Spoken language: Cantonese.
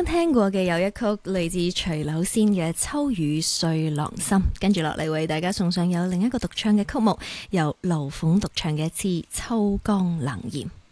啱聽過嘅有一曲嚟自徐柳仙嘅《秋雨碎郎心》，跟住落嚟為大家送上有另一個獨唱嘅曲目，由劉鳳獨唱嘅一次《秋江冷艷》。